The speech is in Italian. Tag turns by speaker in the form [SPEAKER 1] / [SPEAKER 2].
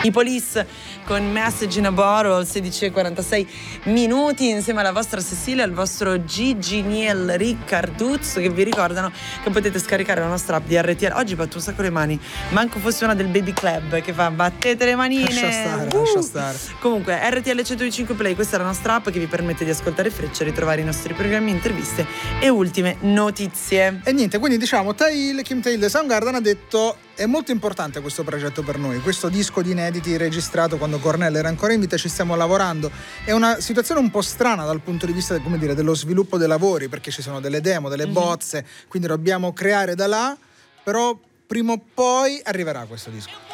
[SPEAKER 1] I Police con Message in a Bottle, 16:46 minuti, insieme alla vostra Cecilia, al vostro Gigi Niel Riccarduzzo, che vi ricordano che potete scaricare la nostra app di RTL. Oggi batto un sacco le mani, manco fosse una del Baby Club che fa battete le manine.
[SPEAKER 2] Lascia stare.
[SPEAKER 1] Comunque RTL 105 Play, questa è la nostra app che vi permette di ascoltare Freccia, ritrovare i nostri programmi, interviste e ultime notizie.
[SPEAKER 2] E niente, quindi diciamo Kim Tail di Soundgarden ha detto: è molto importante questo progetto per noi, questo disco di inediti registrato quando Cornell era ancora in vita, ci stiamo lavorando. È una situazione un po' strana dal punto di vista, come dire, dello sviluppo dei lavori, perché ci sono delle demo, delle bozze, quindi dobbiamo creare da là, però prima o poi arriverà questo disco.